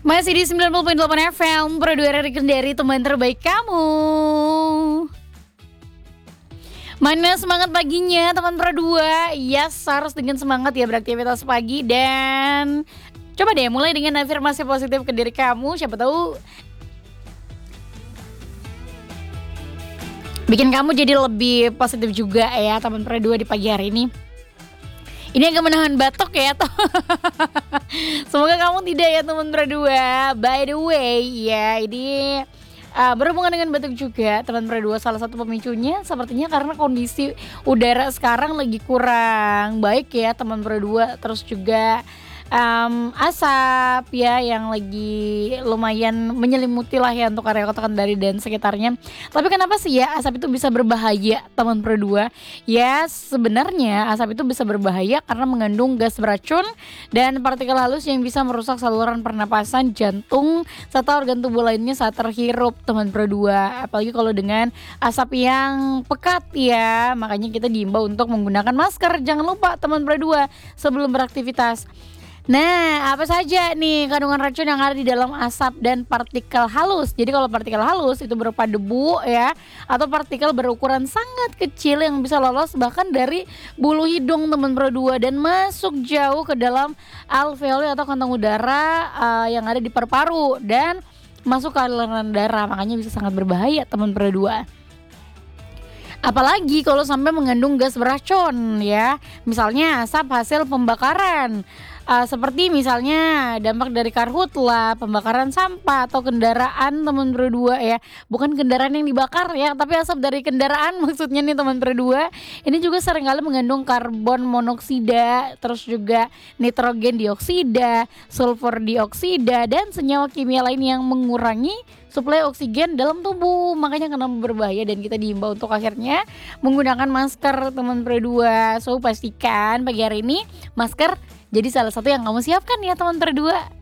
Masih di 90.8 FM, Produk dari Kendari, teman terbaik kamu. Mana semangat paginya teman Pro2? Yes, harus dengan semangat ya beraktivitas pagi. Dan coba deh mulai dengan afirmasi positif ke diri kamu. Siapa tahu bikin kamu jadi lebih positif juga ya teman Pro2 di pagi hari ini. Ini agak menahan batuk ya toh. Semoga kamu tidak ya teman Pro2. By the way ya, ini berhubungan dengan batuk juga teman Pro2. Salah satu pemicunya sepertinya karena kondisi udara sekarang lagi kurang baik ya teman Pro2. Terus juga asap ya yang lagi lumayan menyelimuti lah ya untuk area Kota Kendari dan sekitarnya. Tapi kenapa sih ya asap itu bisa berbahaya teman Pro2? Ya sebenarnya asap itu bisa berbahaya karena mengandung gas beracun dan partikel halus yang bisa merusak saluran pernapasan, jantung serta organ tubuh lainnya saat terhirup teman Pro2. Apalagi kalau dengan asap yang pekat ya. Makanya kita diimbau untuk menggunakan masker. Jangan lupa teman Pro2 sebelum beraktivitas. Nah, apa saja nih kandungan racun yang ada di dalam asap dan partikel halus? Jadi kalau partikel halus itu berupa debu ya, atau partikel berukuran sangat kecil yang bisa lolos bahkan dari bulu hidung teman Pro2 dan masuk jauh ke dalam alveoli atau kantong udara yang ada di paru-paru dan masuk ke aliran darah. Makanya bisa sangat berbahaya teman Pro2. Apalagi kalau sampai mengandung gas beracun ya. Misalnya asap hasil pembakaran. Seperti misalnya dampak dari karhutla, pembakaran sampah atau kendaraan teman Pro2 ya. Bukan kendaraan yang dibakar ya, tapi asap dari kendaraan maksudnya nih teman Pro2. Ini juga seringkali mengandung karbon monoksida, terus juga nitrogen dioksida, sulfur dioksida dan senyawa kimia lain yang mengurangi suplai oksigen dalam tubuh. Makanya kenapa berbahaya dan kita diimbau untuk akhirnya menggunakan masker teman Pro2. So pastikan pagi hari ini masker jadi salah satu yang kamu siapkan ya teman Pro2.